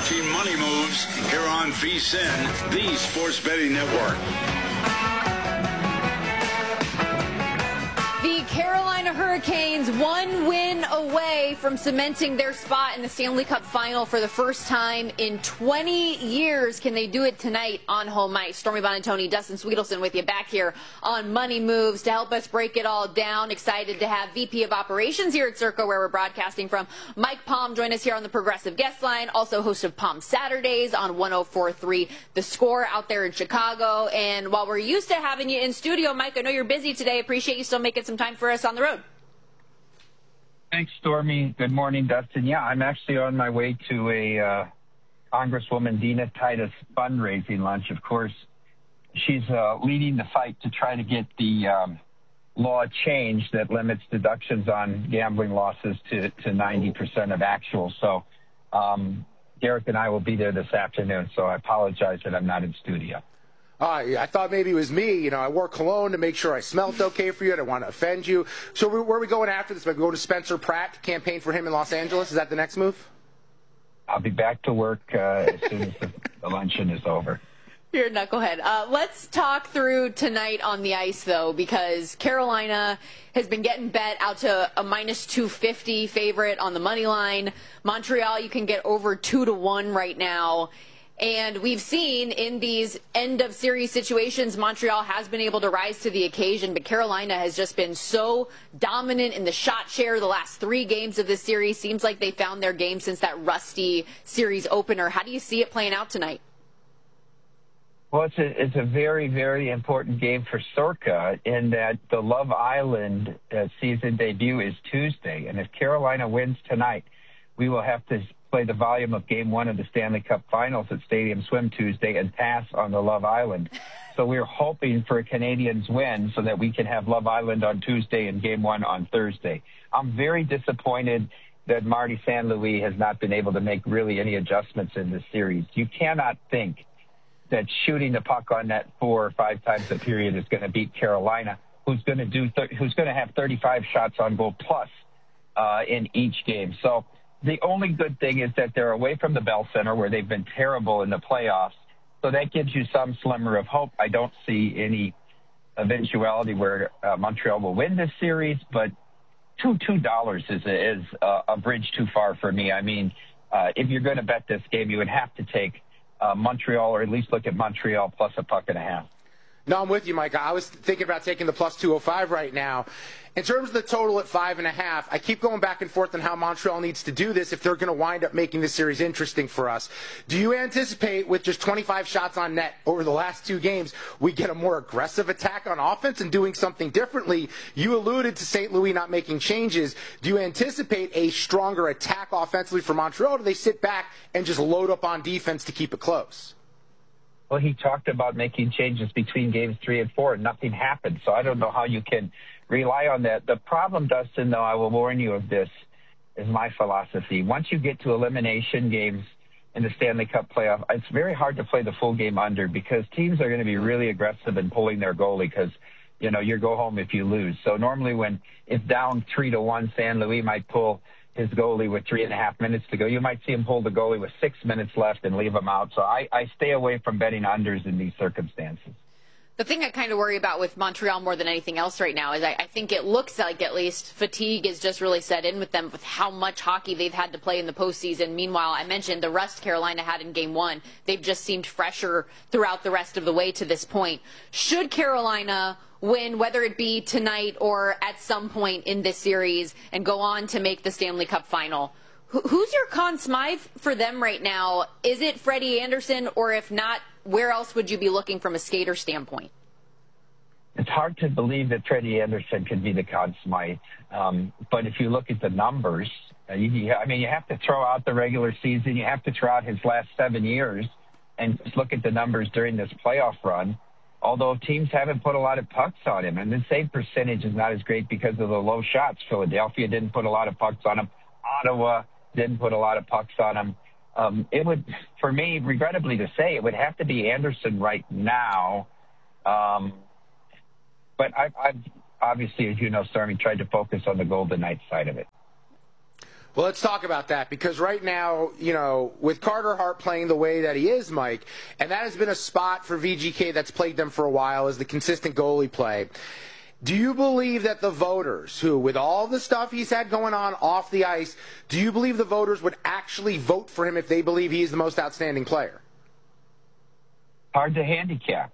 watching Money Moves here on VSiN, the sports betting network. The Carolina Hurricanes 1 win away from cementing their spot in the Stanley Cup final for the first time in 20 years. Can they do it tonight on home ice? Stormy Buonantony, Dustin Sweetelson with you back here on Money Moves to help us break it all down. Excited to have VP of Operations here at Circa, where we're broadcasting from, Mike Palm, join us here on the Progressive Guest Line, also host of Palm Saturdays on 104.3 The Score out there in Chicago. And while we're used to having you in studio, Mike, I know you're busy today. Appreciate you still making some time for us on the road. Thanks, Stormy. Good morning, Dustin. Yeah, I'm actually on my way to a Congresswoman Dina Titus fundraising lunch. Of course, she's leading the fight to try to get the law changed that limits deductions on gambling losses to 90% of actual. So Derek and I will be there this afternoon, so I apologize that I'm not in studio. I thought maybe it was me. You know, I wore cologne to make sure I smelled okay for you. I didn't want to offend you. So where are we going after this? Maybe go to Spencer Pratt to campaign for him in Los Angeles? Is that the next move? I'll be back to work as soon as the luncheon is over. You're a knucklehead. Let's talk through tonight on the ice, though, because Carolina has been getting bet out to a minus 250 favorite on the money line. Montreal, you can get over 2-1 right now. And we've seen in these end-of-series situations, Montreal has been able to rise to the occasion, but Carolina has just been so dominant in the shot share the last 3 games of this series. Seems like they found their game since that rusty series opener. How do you see it playing out tonight? Well, it's a very, very important game for Circa in that the Love Island season debut is Tuesday. And if Carolina wins tonight, we will have to play the volume of Game 1 of the Stanley Cup Finals at Stadium Swim Tuesday and pass on the Love Island. So we're hoping for a Canadiens win so that we can have Love Island on Tuesday and Game 1 on Thursday. I'm very disappointed that Marty St. Louis has not been able to make really any adjustments in this series. You cannot think that shooting the puck on net 4 or 5 times a period is going to beat Carolina, who's going to have 35 shots on goal plus in each game. So the only good thing is that they're away from the Bell Center, where they've been terrible in the playoffs. So that gives you some slimmer of hope. I don't see any eventuality where Montreal will win this series, but $2 is a bridge too far for me. I mean, if you're going to bet this game, you would have to take Montreal, or at least look at Montreal plus a puck and a half. No, I'm with you, Mike. I was thinking about taking the plus 205 right now. In terms of the total at 5.5, I keep going back and forth on how Montreal needs to do this if they're going to wind up making this series interesting for us. Do you anticipate, with just 25 shots on net over the last 2 games, we get a more aggressive attack on offense and doing something differently? You alluded to St. Louis not making changes. Do you anticipate a stronger attack offensively for Montreal, or do they sit back and just load up on defense to keep it close? Well, he talked about making changes between games 3 and 4, and nothing happened. So I don't know how you can rely on that. The problem, Dustin, though, I will warn you of this, is my philosophy. Once you get to elimination games in the Stanley Cup playoff, it's very hard to play the full game under, because teams are going to be really aggressive in pulling their goalie, because, you know, you go home if you lose. So normally when it's down 3-1, St. Louis might pull his goalie with 3.5 minutes to go. You might see him pull the goalie with 6 minutes left and leave him out. So I stay away from betting unders in these circumstances. The thing I kind of worry about with Montreal more than anything else right now is I think it looks like, at least, fatigue is just really set in with them with how much hockey they've had to play in the postseason. Meanwhile, I mentioned the rust Carolina had in Game 1. They've just seemed fresher throughout the rest of the way to this point. Should Carolina win, whether it be tonight or at some point in this series, and go on to make the Stanley Cup final, who's your Conn Smythe for them right now? Is it Freddie Andersen, or if not, where else would you be looking from a skater standpoint? It's hard to believe that Freddie Andersen could be the Conn Smythe. But if you look at the numbers, you have to throw out the regular season. You have to throw out his last 7 years and just look at the numbers during this playoff run. Although teams haven't put a lot of pucks on him, and the save percentage is not as great because of the low shots. Philadelphia didn't put a lot of pucks on him. Ottawa didn't put a lot of pucks on him. It would, for me, regrettably to say, it would have to be Andersen right now. But I've obviously, as you know, Stormy, tried to focus on the Golden Knights side of it. Well, let's talk about that, because right now, with Carter Hart playing the way that he is, Mike, and that has been a spot for VGK that's plagued them for a while, is the consistent goalie play. Do you believe that the voters, who, with all the stuff he's had going on off the ice, do you believe the voters would actually vote for him if they believe he's the most outstanding player? Hard to handicap.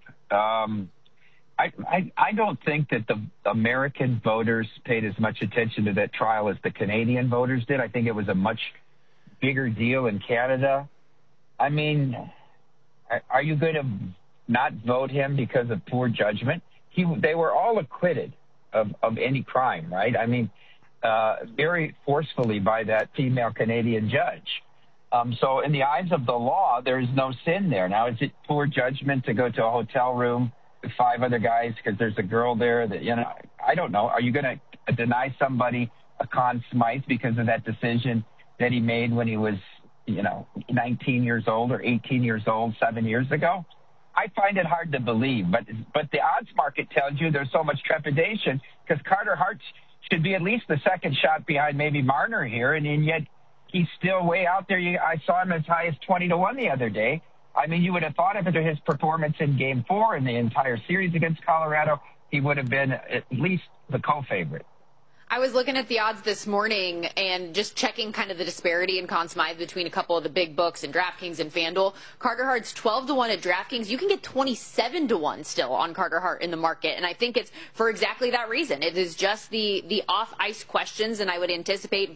I don't think that the American voters paid as much attention to that trial as the Canadian voters did. I think it was a much bigger deal in Canada. I mean, are you going to not vote him because of poor judgment? They were all acquitted of any crime, right? I mean, very forcefully by that female Canadian judge. So in the eyes of the law, there is no sin there. Now, is it poor judgment to go to a hotel room with 5 other guys because there's a girl there that, I don't know. Are you going to deny somebody a Conn Smythe because of that decision that he made when he was, 19 years old or 18 years old 7 years ago? I find it hard to believe, but the odds market tells you there's so much trepidation because Carter Hart should be at least the second shot behind maybe Marner here, and yet he's still way out there. I saw him as high as 20-1 the other day. I mean, you would have thought after his performance in Game 4 in the entire series against Colorado, he would have been at least the co-favorite. I was looking at the odds this morning and just checking kind of the disparity in Conn Smythe between a couple of the big books and DraftKings and FanDuel. Carter Hart's 12-1 at DraftKings. You can get 27-1 still on Carter Hart in the market, and I think it's for exactly that reason. It is just the off-ice questions, and I would anticipate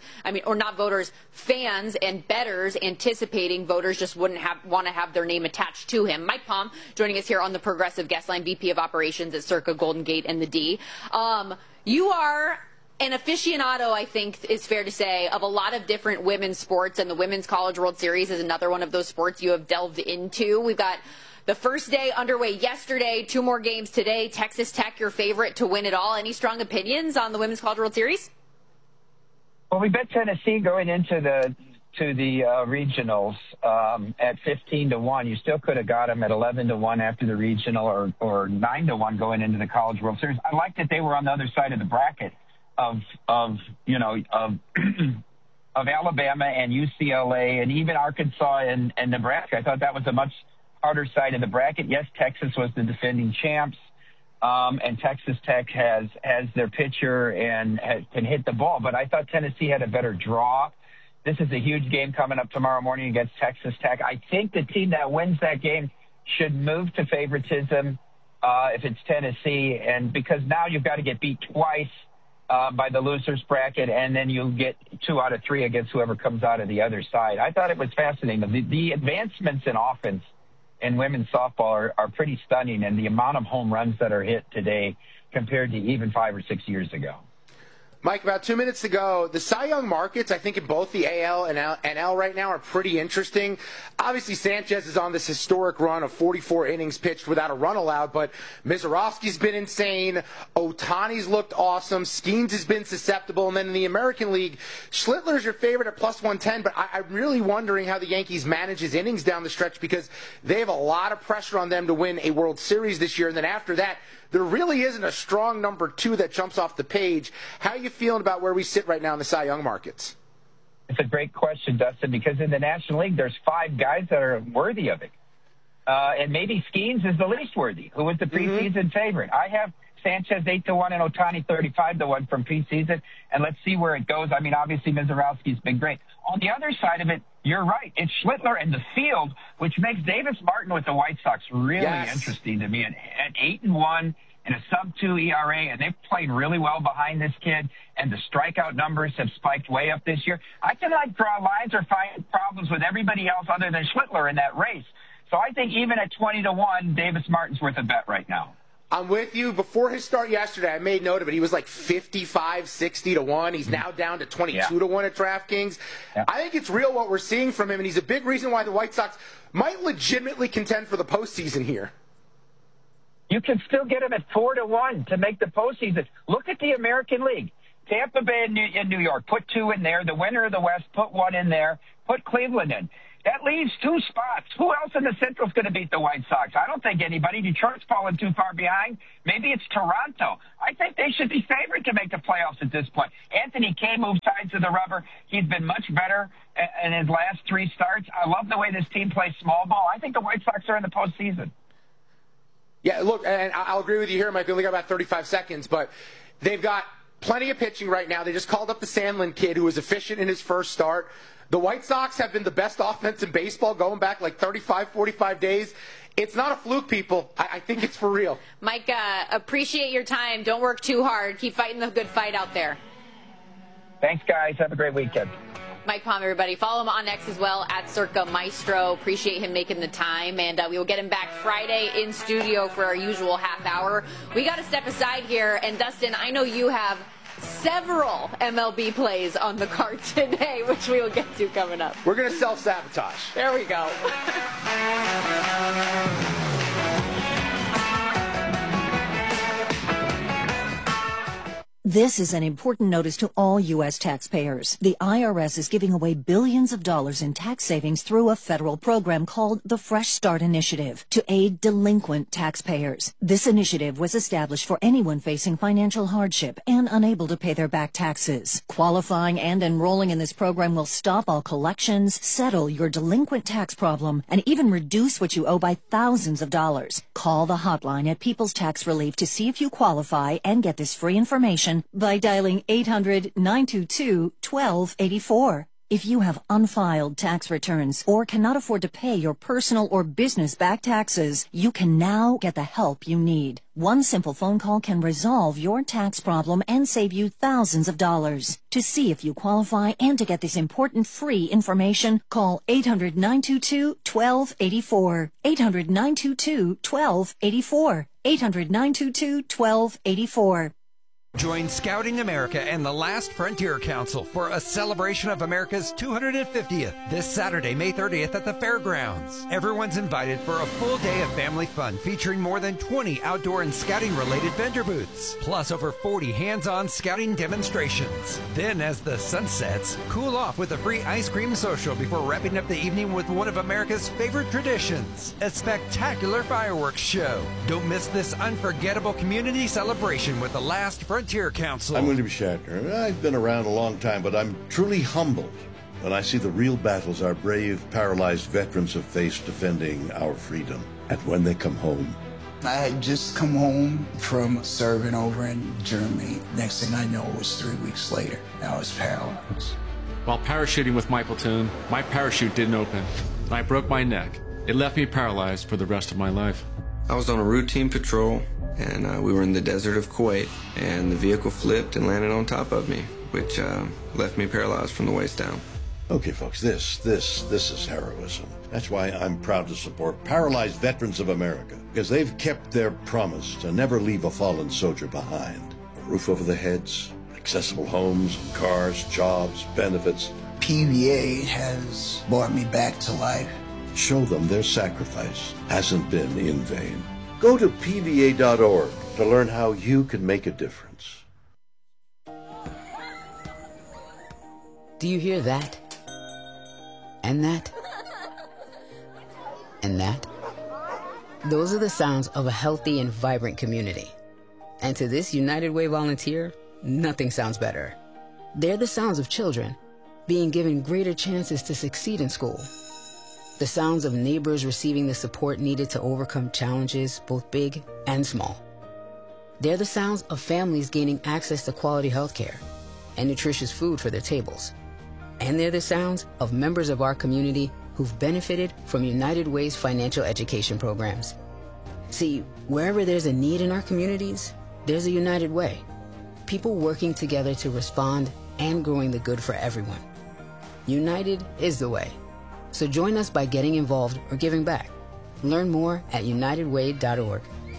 fans and bettors anticipating voters just wouldn't want to have their name attached to him. Mike Palm joining us here on the Progressive Guest Line, VP of Operations at Circa Golden Gate and the D. You are an aficionado, I think is fair to say, of a lot of different women's sports, and the Women's College World Series is another one of those sports you have delved into. We've got the first day underway yesterday, 2 more games today. Texas Tech, your favorite to win it all. Any strong opinions on the Women's College World Series? Well, we bet Tennessee going into the regionals at 15-1. You still could have got them at 11-1 after the regional, or 9-1 going into the College World Series. I like that they were on the other side of the bracket of Alabama and UCLA and even Arkansas and Nebraska. I thought that was a much harder side of the bracket. Yes, Texas was the defending champs, and Texas Tech has their pitcher and can hit the ball. But I thought Tennessee had a better draw. This is a huge game coming up tomorrow morning against Texas Tech. I think the team that wins that game should move to favoritism if it's Tennessee, and because now you've got to get beat twice by the losers bracket, and then you'll get 2 out of 3 against whoever comes out of the other side. I thought it was fascinating. The advancements in offense in women's softball are pretty stunning, and the amount of home runs that are hit today compared to even 5 or 6 years ago. Mike, about 2 minutes to go. The Cy Young markets, I think in both the AL and NL right now, are pretty interesting. Obviously, Sanchez is on this historic run of 44 innings pitched without a run allowed, but Mizorowski's been insane. Ohtani's looked awesome. Skeens has been susceptible. And then in the American League, Schlittler's your favorite at plus 110, but I'm really wondering how the Yankees manage his innings down the stretch, because they have a lot of pressure on them to win a World Series this year. And then after that, there really isn't a strong number 2 that jumps off the page. How are you feeling about where we sit right now in the Cy Young markets? It's a great question, Dustin, because in the National League, there's 5 guys that are worthy of it. And maybe Skeens is the least worthy, who was the preseason favorite. I have Sanchez 8-1 and Ohtani 35-1 from preseason, and let's see where it goes. I mean, obviously, Mizorowski's been great. On the other side of it, you're right. It's Schlittler and the field, which makes Davis Martin with the White Sox really interesting to me. At 8-1 and a sub-2 ERA, and they've played really well behind this kid, and the strikeout numbers have spiked way up this year. I can draw lines or find problems with everybody else other than Schlittler in that race. So I think even at 20-1, Davis Martin's worth a bet right now. I'm with you. Before his start yesterday, I made note of it. He was like 55, 60-1. He's now down to 22-1 at DraftKings. Yeah. I think it's real what we're seeing from him, and he's a big reason why the White Sox might legitimately contend for the postseason here. You can still get him at 4-1 to make the postseason. Look at the American League. Tampa Bay and New York, put 2 in there. The winner of the West, put 1 in there. Put Cleveland in. That leaves 2 spots. Who else in the Central is going to beat the White Sox? I don't think anybody. Detroit's fallen too far behind. Maybe it's Toronto. I think they should be favored to make the playoffs at this point. Anthony Kay moved sides of the rubber. He's been much better in his last 3 starts. I love the way this team plays small ball. I think the White Sox are in the postseason. Yeah, look, and I'll agree with you here, Mike. We only got about 35 seconds, but they've got plenty of pitching right now. They just called up the Sandlin kid who was efficient in his first start. The White Sox have been the best offense in baseball going back like 35, 45 days. It's not a fluke, people. I think it's for real. Mike, appreciate your time. Don't work too hard. Keep fighting the good fight out there. Thanks, guys. Have a great weekend. Mike Palm, everybody. Follow him on X as well, at Circa Maestro. Appreciate him making the time. And we will get him back Friday in studio for our usual half hour. We got to step aside here. And, Dustin, I know you have several MLB plays on the card today, which we will get to coming up. We're going to self-sabotage. There we go. This is an important notice to all U.S. taxpayers. The IRS is giving away billions of dollars in tax savings through a federal program called the Fresh Start Initiative to aid delinquent taxpayers. This initiative was established for anyone facing financial hardship and unable to pay their back taxes. Qualifying and enrolling in this program will stop all collections, settle your delinquent tax problem, and even reduce what you owe by thousands of dollars. Call the hotline at People's Tax Relief to see if you qualify and get this free information by dialing 800-922-1284. If you have unfiled tax returns or cannot afford to pay your personal or business back taxes, you can now get the help you need. One simple phone call can resolve your tax problem and save you thousands of dollars. To see if you qualify and to get this important free information, call 800-922-1284. 800-922-1284. 800-922-1284. Join Scouting America and the Last Frontier Council for a celebration of America's 250th this Saturday, May 30th at the fairgrounds. Everyone's invited for a full day of family fun featuring more than 20 outdoor and scouting-related vendor booths, plus over 40 hands-on scouting demonstrations. Then, as the sun sets, cool off with a free ice cream social before wrapping up the evening with one of America's favorite traditions, a spectacular fireworks show. Don't miss this unforgettable community celebration with the Last Frontier Council. I'm William Shatner. I've been around a long time, but I'm truly humbled when I see the real battles our brave, paralyzed veterans have faced defending our freedom. And when they come home. I had just come home from serving over in Germany. Next thing I know, it was 3 weeks later. I was paralyzed. While parachuting with my platoon, my parachute didn't open. I broke my neck. It left me paralyzed for the rest of my life. I was on a routine patrol, and we were in the desert of Kuwait, and the vehicle flipped and landed on top of me, which left me paralyzed from the waist down. Okay, folks, this is heroism. That's why I'm proud to support Paralyzed Veterans of America, because they've kept their promise to never leave a fallen soldier behind. A roof over their heads, accessible homes, cars, jobs, benefits. PVA has brought me back to life. Show them their sacrifice hasn't been in vain. Go to PVA.org to learn how you can make a difference. Do you hear that? And that? And that? Those are the sounds of a healthy and vibrant community. And to this United Way volunteer, nothing sounds better. They're the sounds of children being given greater chances to succeed in school. The sounds of neighbors receiving the support needed to overcome challenges, both big and small. They're the sounds of families gaining access to quality health care and nutritious food for their tables. And they're the sounds of members of our community who've benefited from United Way's financial education programs. See, wherever there's a need in our communities, there's a United Way. People working together to respond and growing the good for everyone. United is the way. So join us by getting involved or giving back. Learn more at unitedway.org.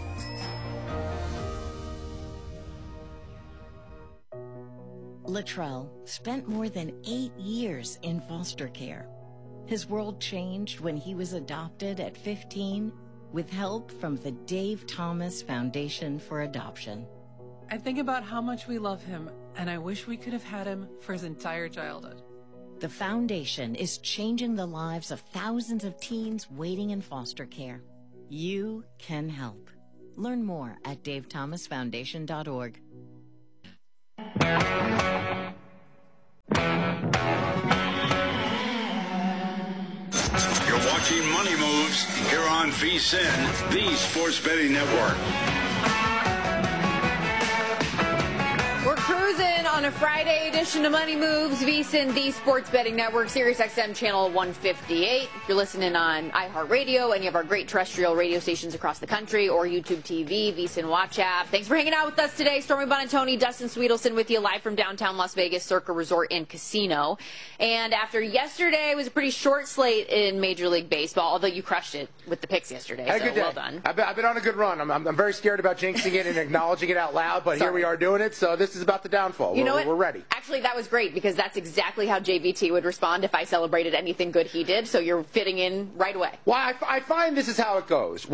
Latrell spent more than 8 years in foster care. His world changed when he was adopted at 15 with help from the Dave Thomas Foundation for Adoption. I think about how much we love him and I wish we could have had him for his entire childhood. The foundation is changing the lives of thousands of teens waiting in foster care. You can help. Learn more at davethomasfoundation.org. You're watching Money Moves here on VSiN, the Sports Betting Network. We're cruising on a Friday edition of Money Moves, VSiN, the Sports Betting Network, Sirius XM channel 158. If you're listening on iHeartRadio, any of our great terrestrial radio stations across the country, or YouTube TV, VSiN Watch app. Thanks for hanging out with us today. Stormy Buonantony, Dustin Sweetelson with you live from downtown Las Vegas, Circa Resort and Casino. And after yesterday, it was a pretty short slate in Major League Baseball, although you crushed it with the picks yesterday, so well done. I've been on a good run. I'm very scared about jinxing it and acknowledging it out loud, but here we are doing it, so this is about the downfall. You know what? We're ready. Actually, that was great because that's exactly how JVT would respond if I celebrated anything good he did. So you're fitting in right away. Well, I find this is how it goes.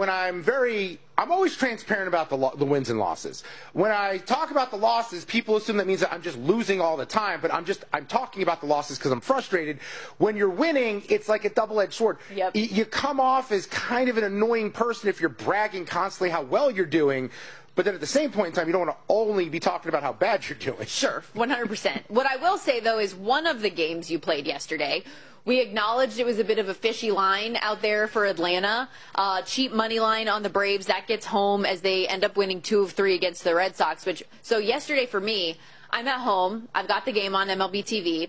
I'm always transparent about the wins and losses. When I talk about the losses, people assume that means that I'm just losing all the time, but I'm talking about the losses because I'm frustrated. When you're winning, it's like a double-edged sword. Yep. You come off as kind of an annoying person if you're bragging constantly how well you're doing. But then at the same point in time, you don't want to only be talking about how bad you're doing. Sure, 100%. What I will say, though, is one of the games you played yesterday, we acknowledged it was a bit of a fishy line out there for Atlanta. Cheap money line on the Braves. That gets home as they end up winning 2 of 3 against the Red Sox. So yesterday for me, I'm at home. I've got the game on MLB TV.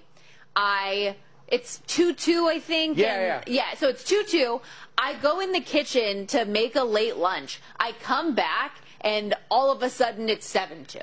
It's 2-2, I think. Yeah. So it's 2-2. I go in the kitchen to make a late lunch. I come back, and all of a sudden it's 7-2.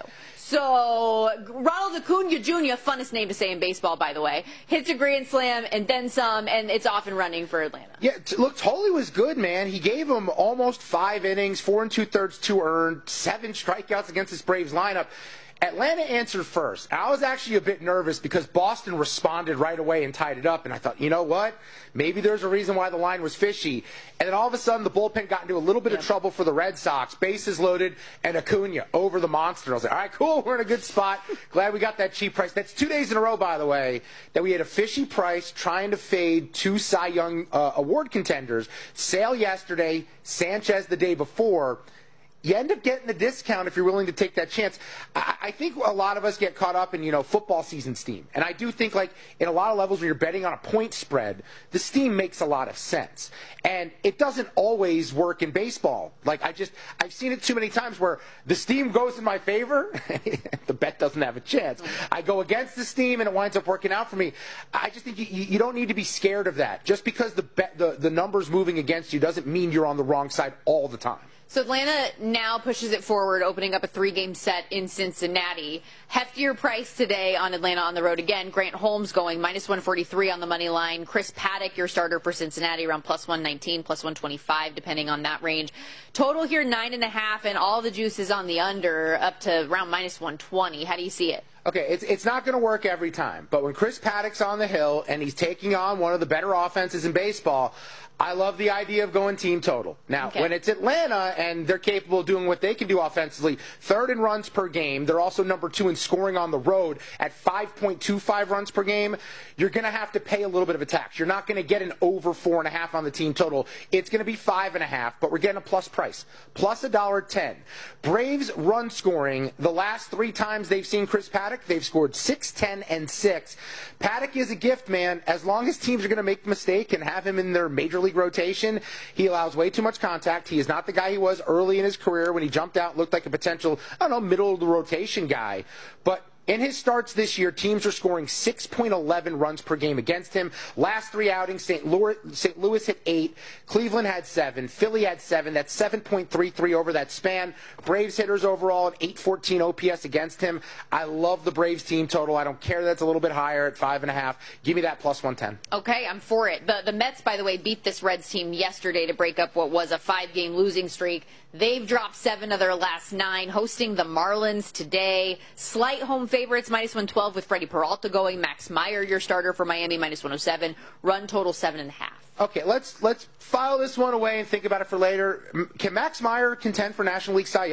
So Ronald Acuna Jr., funnest name to say in baseball, by the way, hits a grand slam and then some, and it's off and running for Atlanta. Yeah, look, Tolley was good, man. He gave him almost 5 innings, 4 2/3, 2 earned, 7 strikeouts against this Braves lineup. Atlanta answered first. I was actually a bit nervous because Boston responded right away and tied it up, and I thought, you know what? Maybe there's a reason why the line was fishy. And then all of a sudden, the bullpen got into a little bit of trouble for the Red Sox. Bases loaded, and Acuna over the monster. I was like, all right, cool, we're in a good spot. Glad we got that cheap price. That's 2 days in a row, by the way, that we had a fishy price trying to fade 2 Cy Young Award contenders. Sale yesterday, Sanchez the day before. You end up getting the discount if you're willing to take that chance. I think a lot of us get caught up in, football season steam. And I do think, like, in a lot of levels when you're betting on a point spread, the steam makes a lot of sense. And it doesn't always work in baseball. Like, I've seen it too many times where the steam goes in my favor, the bet doesn't have a chance. I go against the steam and it winds up working out for me. I just think you don't need to be scared of that. Just because the numbers moving against you doesn't mean you're on the wrong side all the time. So Atlanta now pushes it forward, opening up a 3-game set in Cincinnati. Heftier price today on Atlanta on the road again. Grant Holmes going -143 on the money line. Chris Paddock, your starter for Cincinnati, around +119, +125, depending on that range. Total here 9.5, and all the juice is on the under, up to around -120. How do you see it? Okay, it's not going to work every time, but when Chris Paddock's on the hill and he's taking on one of the better offenses in baseball, I love the idea of going team total. Now, when it's Atlanta and they're capable of doing what they can do offensively, 3rd in runs per game, they're also number 2 in scoring on the road at 5.25 runs per game, you're going to have to pay a little bit of a tax. You're not going to get an over 4.5 on the team total. It's going to be 5.5, but we're getting a plus price, plus $1.10. Braves run scoring, the last 3 times they've seen Chris Paddock, they've scored 6, 10, and 6. Paddock is a gift, man. As long as teams are going to make the mistake and have him in their major league rotation, he allows way too much contact. He is not the guy he was early in his career when he jumped out, looked like a potential, middle of the rotation guy. But in his starts this year, teams are scoring 6.11 runs per game against him. Last 3 outings, St. Louis hit 8, Cleveland had 7, Philly had 7. That's 7.33 over that span. Braves hitters overall at 814 OPS against him. I love the Braves team total. I don't care that's a little bit higher at 5.5. Give me that plus 110. Okay, I'm for it. The Mets, by the way, beat this Reds team yesterday to break up what was a 5-game losing streak. They've dropped 7 of their last 9, hosting the Marlins today. Slight home favorites, -112 with Freddie Peralta going. Max Meyer, your starter for Miami, -107. Run total 7.5. Okay, let's file this one away and think about it for later. Can Max Meyer contend for National League Cy Young?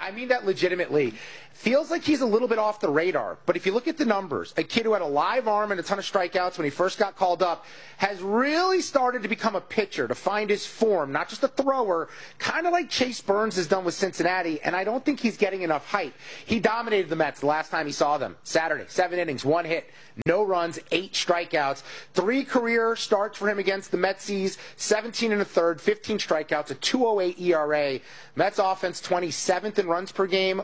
I mean that legitimately. Feels like he's a little bit off the radar. But if you look at the numbers, a kid who had a live arm and a ton of strikeouts when he first got called up has really started to become a pitcher, to find his form, not just a thrower, kind of like Chase Burns has done with Cincinnati, and I don't think he's getting enough hype. He dominated the Mets the last time he saw them. Saturday, 7 innings, 1 hit, no runs, 8 strikeouts. 3 career starts for him against the Metsies, 17 1/3, 15 strikeouts, a 2.08 ERA. Mets offense 27th in runs per game,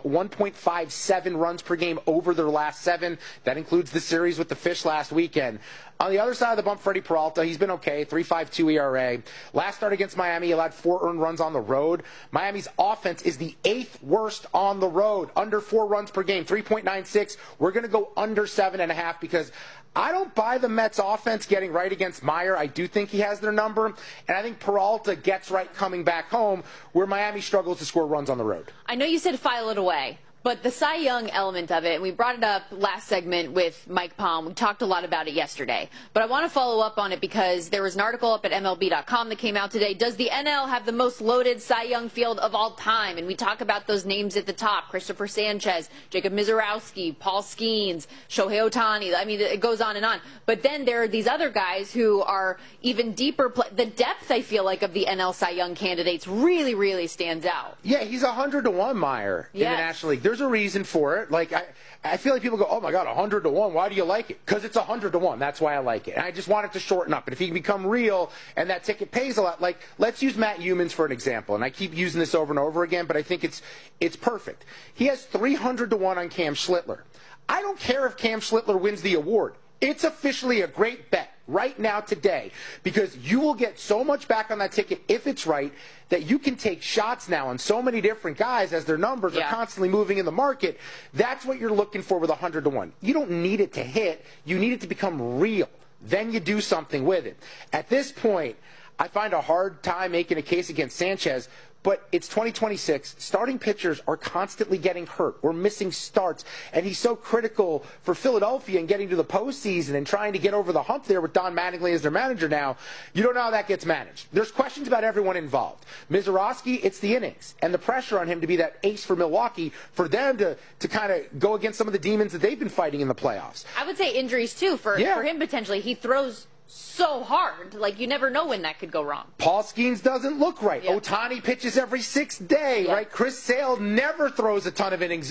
1.57 runs per game over their last 7. That includes the series with the Fish last weekend. On the other side of the bump, Freddie Peralta, he's been okay, 3.52 ERA. Last start against Miami, he allowed 4 earned runs on the road. Miami's offense is the 8th worst on the road, under 4 runs per game, 3.96. We're going to go under 7.5 because I don't buy the Mets offense getting right against Meyer. I do think he has their number, and I think Peralta gets right coming back home where Miami struggles to score runs on the road. I know you said file it away, but the Cy Young element of it, and we brought it up last segment with Mike Palm. We talked a lot about it yesterday. But I want to follow up on it because there was an article up at MLB.com that came out today. Does the NL have the most loaded Cy Young field of all time? And we talk about those names at the top. Christopher Sanchez, Jacob Mizorowski, Paul Skeens, Shohei Ohtani. I mean, it goes on and on. But then there are these other guys who are even deeper. The depth, I feel like, of the NL Cy Young candidates really, really stands out. Yeah, he's 100-1, Meyer, in the National League. There's a reason for it. Like, I feel like people go, oh my God, 100-1. Why do you like it? Because it's 100-1. That's why I like it. And I just want it to shorten up. And if he can become real and that ticket pays a lot, like, let's use Matt Humans for an example. And I keep using this over and over again, but I think it's perfect. He has 300-1 on Cam Schlittler. I don't care if Cam Schlittler wins the award. It's officially a great bet right now today because you will get so much back on that ticket if it's right that you can take shots now on so many different guys as their numbers are constantly moving in the market. That's what you're looking for with 100-1. You don't need it to hit. You need it to become real. Then you do something with it. At this point, I find a hard time making a case against Sanchez. But it's 2026. Starting pitchers are constantly getting hurt or missing starts. And he's so critical for Philadelphia in getting to the postseason and trying to get over the hump there with Don Mattingly as their manager now. You don't know how that gets managed. There's questions about everyone involved. Mizorowski, it's the innings and the pressure on him to be that ace for Milwaukee, for them to kind of go against some of the demons that they've been fighting in the playoffs. I would say injuries, too, for him potentially. He throws so hard. Like, you never know when that could go wrong. Paul Skeens doesn't look right. Ohtani pitches every 6th day, right? Chris Sale never throws a ton of innings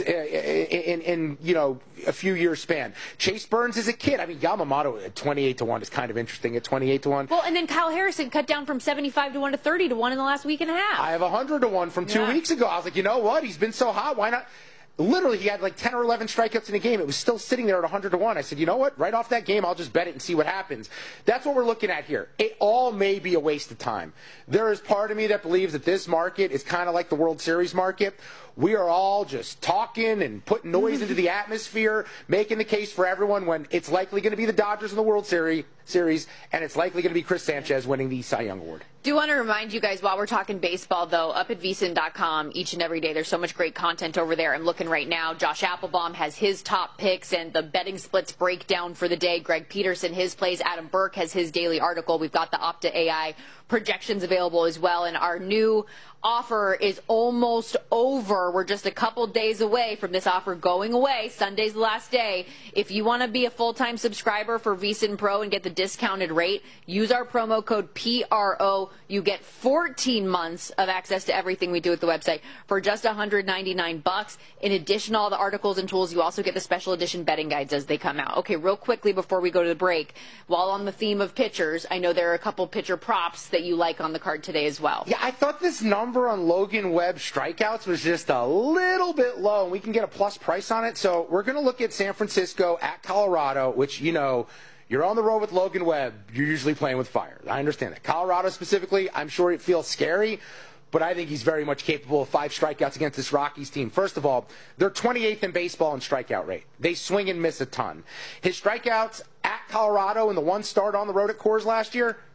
in a few years span. Chase Burns is a kid. I mean, Yamamoto at 28-1 is kind of interesting at 28-1. Well, and then Kyle Harrison cut down from 75-1 to 30-1 in the last week and a half. I have 100-1 from 2 weeks ago. I was like, you know what? He's been so hot. Why not? Literally, he had like 10 or 11 strikeouts in a game. It was still sitting there at 100-1. I said, you know what? Right off that game, I'll just bet it and see what happens. That's what we're looking at here. It all may be a waste of time. There is part of me that believes that this market is kind of like the World Series market. We are all just talking and putting noise into the atmosphere, making the case for everyone when it's likely going to be the Dodgers in the World Series, and it's likely going to be Chris Sanchez winning the Cy Young Award. Do want to remind you guys, while we're talking baseball, though, up at vsin.com each and every day, there's so much great content over there. I'm looking right now. Josh Applebaum has his top picks and the betting splits breakdown for the day. Greg Peterson, his plays. Adam Burke has his daily article. We've got the Opta AI projections available as well, and our new offer is almost over. We're just a couple days away from this offer going away. Sunday's the last day. If you want to be a full-time subscriber for VSiN Pro and get the discounted rate, use our promo code PRO. You get 14 months of access to everything we do at the website for just $199. In addition to all the articles and tools, you also get the special edition betting guides as they come out. Okay, real quickly before we go to the break, while on the theme of pitchers, I know there are a couple pitcher props that you like on the card today as well. Yeah, I thought this number on Logan Webb strikeouts was just a little bit low, and we can get a plus price on it. So we're going to look at San Francisco at Colorado, which, you know, you're on the road with Logan Webb. You're usually playing with fire. I understand that. Colorado specifically, I'm sure it feels scary, but I think he's very much capable of 5 strikeouts against this Rockies team. First of all, they're 28th in baseball in strikeout rate. They swing and miss a ton. His strikeouts at Colorado in the one start on the road at Coors last year,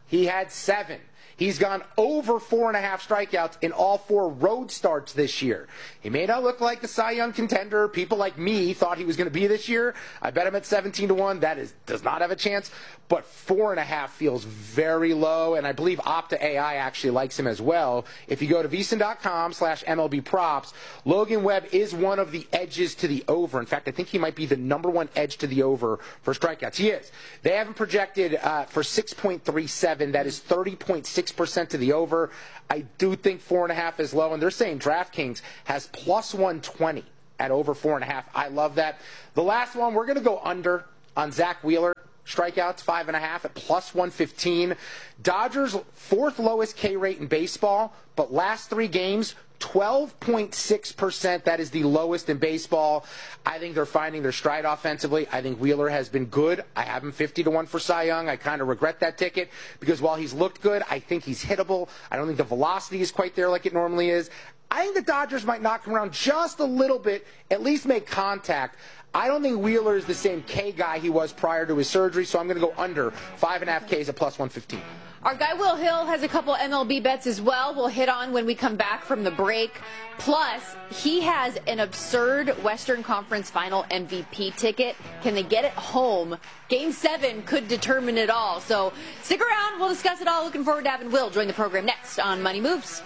he had 7. He's gone over 4.5 strikeouts in all 4 road starts this year. He may not look like the Cy Young contender. People like me thought he was going to be this year. I bet him at 17-1. That does not have a chance. But 4.5 feels very low, and I believe Opta AI actually likes him as well. If you go to VSiN.com/MLB props, Logan Webb is one of the edges to the over. In fact, I think he might be the #1 edge to the over for strikeouts. He is. They have him projected for 6.37. That is 30.6% to the over. I do think 4.5 is low, and they're saying DraftKings has +120 at over 4.5. I love that. The last one, we're going to go under on Zach Wheeler. Strikeouts, 5.5 at +115. Dodgers, 4th lowest K rate in baseball, but last 3 games, 12.6%. That is the lowest in baseball. I think they're finding their stride offensively. I think Wheeler has been good. I have him 50-1 for Cy Young. I kind of regret that ticket because while he's looked good, I think he's hittable. I don't think the velocity is quite there like it normally is. I think the Dodgers might knock him around just a little bit, at least make contact. I don't think Wheeler is the same K guy he was prior to his surgery, so I'm going to go under 5.5 Ks at +115. Our guy Will Hill has a couple MLB bets as well. We'll hit on when we come back from the break. Plus, he has an absurd Western Conference Final MVP ticket. Can they get it home? Game 7 could determine it all. So stick around. We'll discuss it all. Looking forward to having Will join the program next on Money Moves.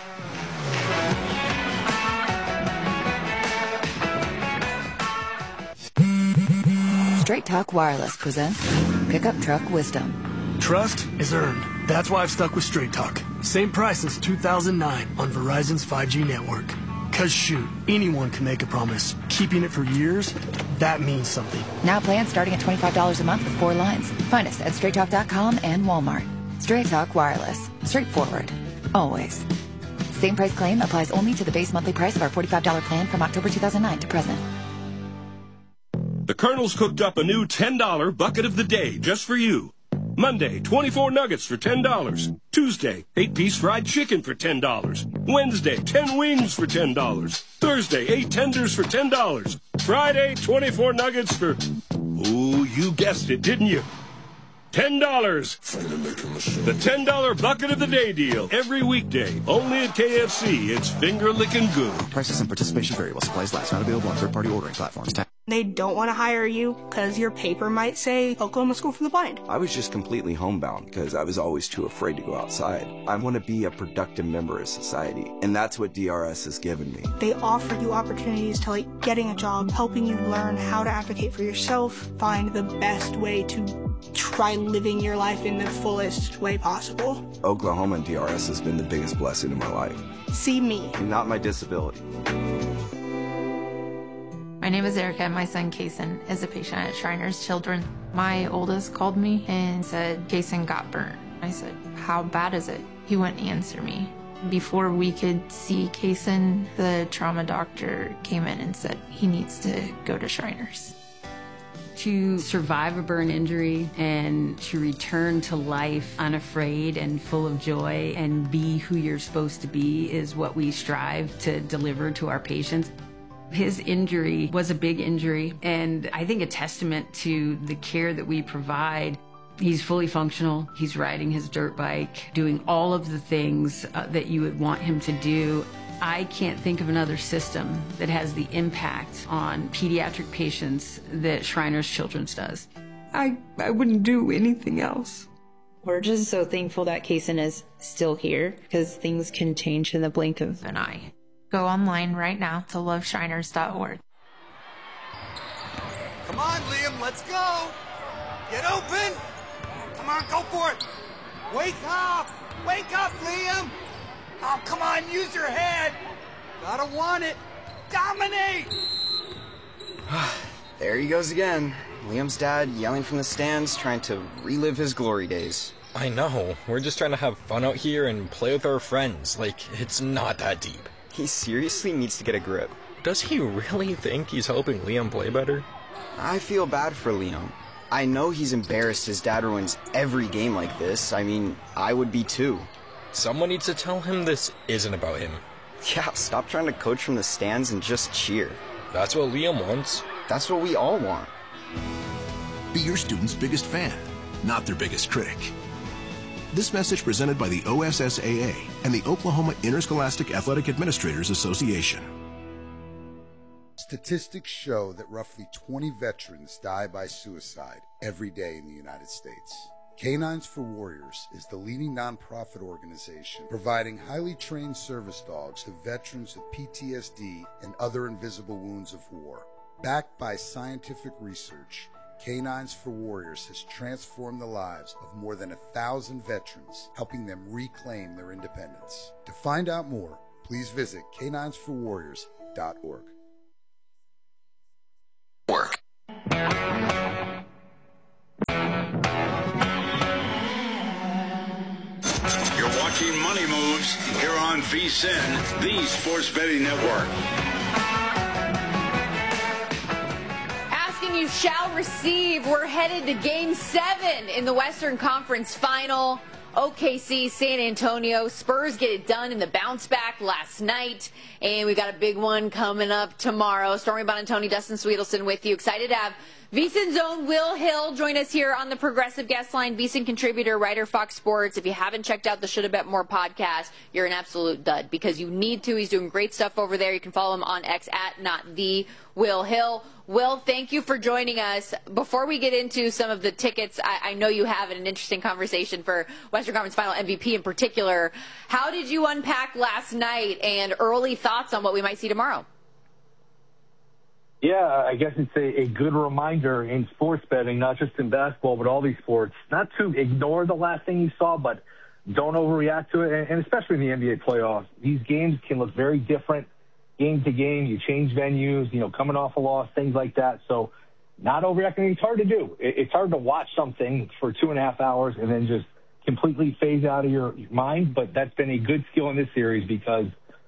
Straight Talk Wireless presents Pickup Truck Wisdom. Trust is earned. That's why I've stuck with Straight Talk. Same price since 2009 on Verizon's 5G network. Cause shoot, anyone can make a promise. Keeping it for years, that means something. Now plans starting at $25 a month with 4 lines. Find us at StraightTalk.com and Walmart. Straight Talk Wireless. Straightforward. Always. Same price claim applies only to the base monthly price of our $45 plan from October 2009 to present. The Colonel's cooked up a new $10 bucket of the day just for you. Monday, 24 nuggets for $10. Tuesday, 8-piece fried chicken for $10. Wednesday, 10 wings for $10. Thursday, 8 tenders for $10. Friday, 24 nuggets for... Oh, you guessed it, didn't you? $10. The $10 bucket of the day deal. Every weekday. Only at KFC. It's finger-licking good. Prices and participation vary while supplies last. Not available on third-party ordering platforms. They don't want to hire you because your paper might say Oklahoma School for the Blind. I was just completely homebound because I was always too afraid to go outside. I want to be a productive member of society, and that's what DRS has given me. They offer you opportunities to getting a job, helping you learn how to advocate for yourself, find the best way to try living your life in the fullest way possible. Oklahoma and DRS has been the biggest blessing in my life. See me. Not my disability. My name is Erica, and my son, Kason, is a patient at Shriners Children. My oldest called me and said, Kason got burnt. I said, how bad is it? He wouldn't answer me. Before we could see Kason, the trauma doctor came in and said he needs to go to Shriners. To survive a burn injury and to return to life unafraid and full of joy and be who you're supposed to be is what we strive to deliver to our patients. His injury was a big injury, and I think a testament to the care that we provide. He's fully functional. He's riding his dirt bike, doing all of the things that you would want him to do. I can't think of another system that has the impact on pediatric patients that Shriners Children's does. I wouldn't do anything else. We're just so thankful that Kason is still here because things can change in the blink of an eye. Go online right now to loveshriners.org. Come on, Liam, let's go. Get open. Come on, go for it. Wake up. Wake up, Liam. Oh, come on, use your head. Gotta want it. Dominate. There he goes again. Liam's dad yelling from the stands, trying to relive his glory days. I know. We're just trying to have fun out here and play with our friends. It's not that deep. He seriously needs to get a grip. Does he really think he's helping Liam play better? I feel bad for Liam. I know he's embarrassed his dad ruins every game like this. I mean, I would be too. Someone needs to tell him this isn't about him. Yeah, stop trying to coach from the stands and just cheer. That's what Liam wants. That's what we all want. Be your student's biggest fan, not their biggest critic. This message presented by the OSSAA and the Oklahoma Interscholastic Athletic Administrators Association. Statistics show that roughly 20 veterans die by suicide every day in the United States. Canines for Warriors is the leading nonprofit organization providing highly trained service dogs to veterans with PTSD and other invisible wounds of war. Backed by scientific research, Canines for Warriors has transformed the lives of more than 1,000 veterans, helping them reclaim their independence. To find out more, please visit caninesforwarriors.org. You're watching Money Moves here on VSiN, the Sports Betting Network. Asking you shall receive. We're headed to Game 7 in the Western Conference Final. OKC, San Antonio. Spurs get it done in the bounce back last night. And we got a big one coming up tomorrow. Stormy Buonantony, Dustin Sweetelson with you. Excited to have VSiN's own Will Hill join us here on the Progressive Guest Line. VSiN contributor, writer, Fox Sports. If you haven't checked out the Shoulda Bet More podcast, you're an absolute dud because you need to. He's doing great stuff over there. You can follow him on X at @NotTheWillHill. Will, thank you for joining us. Before we get into some of the tickets, I know you have an interesting conversation for Western Conference Final MVP in particular. How did you unpack last night and early thoughts on what we might see tomorrow? Yeah, I guess it's a good reminder in sports betting, not just in basketball, but all these sports, not to ignore the last thing you saw, but don't overreact to it, and especially in the NBA playoffs. These games can look very different game to game. You change venues, coming off a loss, things like that. So not overreacting. It's hard to do. It's hard to watch something for 2.5 hours and then just completely phase out of your mind, but that's been a good skill in this series because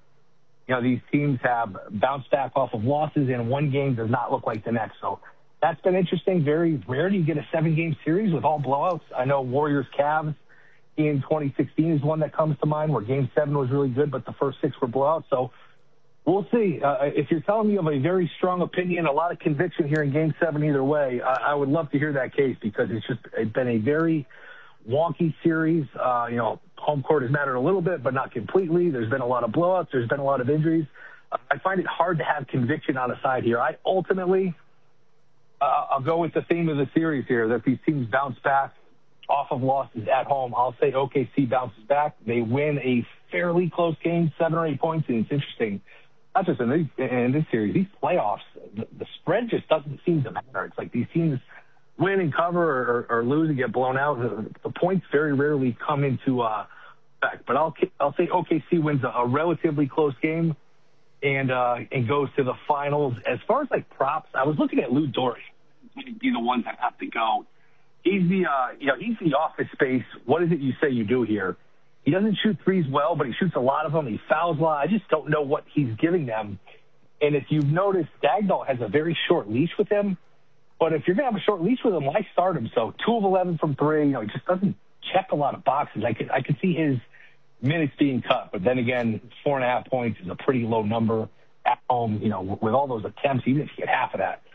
these teams have bounced back off of losses, and one game does not look like the next. So that's been interesting. Very rare do you get a 7-game series with all blowouts. I know Warriors-Cavs in 2016 is one that comes to mind where Game 7 was really good, but the first 6 were blowouts. So we'll see. If you're telling me you have a very strong opinion, a lot of conviction here in Game 7 either way, I would love to hear that case because it's been a very wonky series. Home court has mattered a little bit, but not completely. There's been a lot of blowouts. There's been a lot of injuries. I find it hard to have conviction on a side here. I ultimately, I'll go with the theme of the series here, that these teams bounce back off of losses at home. I'll say OKC bounces back. They win a fairly close game, 7 or 8 points, and it's interesting. Not just in this series, these playoffs, the spread just doesn't seem to matter. It's like these teams win and cover or lose and get blown out. The points very rarely come into effect. But I'll say OKC wins a relatively close game and goes to the finals. As far as props, I was looking at Lou Dort. He'd be the ones that have to go. He's the he's the office space. What is it you say you do here? He doesn't shoot threes well, but he shoots a lot of them. He fouls a lot. I just don't know what he's giving them. And if you've noticed, Dagnall has a very short leash with him. But if you're going to have a short leash with him, why start him? So 2 of 11 from 3, he just doesn't check a lot of boxes. I could see his minutes being cut. But then again, 4.5 points is a pretty low number at home, with all those attempts, even if you get half of that.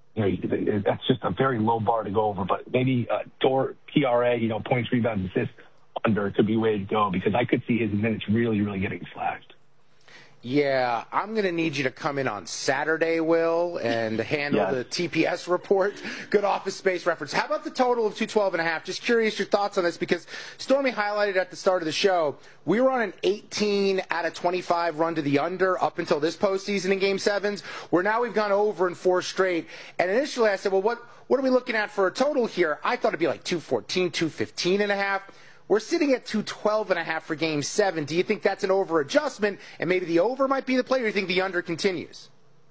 That's just a very low bar to go over. But maybe Dort, PRA, points, rebounds, assists, under could be a way to go because I could see his minutes really, really getting slashed. Yeah, I'm going to need you to come in on Saturday, Will, and handle the TPS report. Good office space reference. How about the total of 212.5? Just curious your thoughts on this because Stormy highlighted at the start of the show, we were on an 18 out of 25 run to the under up until this postseason in Game 7s, where now we've gone over in 4 straight. And initially I said, well, what are we looking at for a total here? I thought it'd be like 214, 215.5. We're sitting at 212.5 for Game 7. Do you think that's an over-adjustment, and maybe the over might be the play, or do you think the under continues?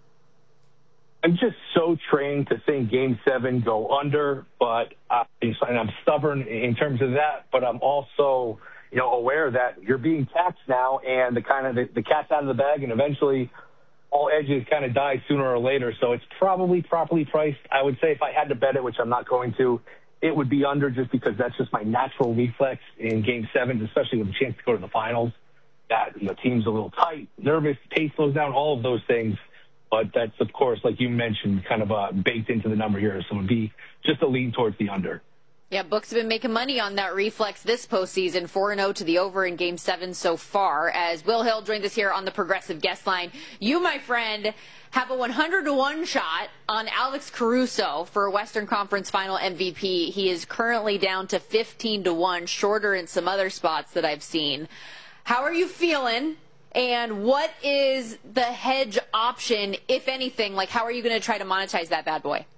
I'm just so trained to think Game 7 go under, but and I'm stubborn in terms of that. But I'm also, aware that you're being taxed now, and the cat's out of the bag, and eventually all edges kind of die sooner or later. So it's probably properly priced. I would say if I had to bet it, which I'm not going to, it would be under just because that's just my natural reflex in Game 7, especially with a chance to go to the finals. That, team's a little tight, nervous, pace slows down, all of those things. But that's, of course, like you mentioned, kind of baked into the number here. So it would be just a lean towards the under. Yeah, books have been making money on that reflex this postseason, 4-0 to the over in Game 7 so far. As Will Hill joins us here on the Progressive Guest Line. You, my friend, have a 100-1 shot on Alex Caruso for Western Conference Final MVP. He is currently down to 15-1, shorter in some other spots that I've seen. How are you feeling? And what is the hedge option, if anything? Like, how are you going to try to monetize that bad boy?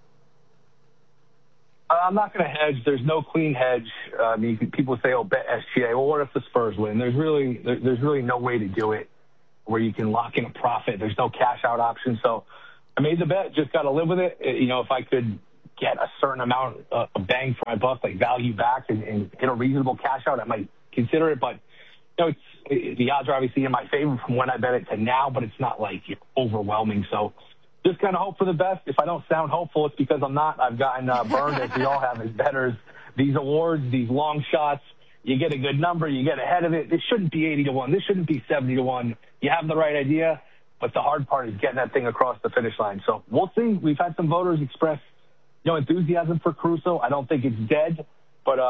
I'm not going to hedge. There's no clean hedge. I mean, people say, "Oh, bet SGA." Well, what if the Spurs win? There's really no way to do it where you can lock in a profit. There's no cash out option. So I made the bet. Just got to live with it. You know, if I could get a certain amount of bang for my buck, like value back, and get a reasonable cash out, I might consider it. But you know, the odds are obviously in my favor from when I bet it to now, but it's not like overwhelming. So just kind of hope for the best. If I don't sound hopeful, it's because I'm not. I've gotten burned, as we all have as bettors. These awards, these long shots, you get a good number, you get ahead of it. This shouldn't be 80-1. This shouldn't be 70-1. You have the right idea, but the hard part is getting that thing across the finish line. So we'll see. We've had some voters express, enthusiasm for Caruso. I don't think it's dead, but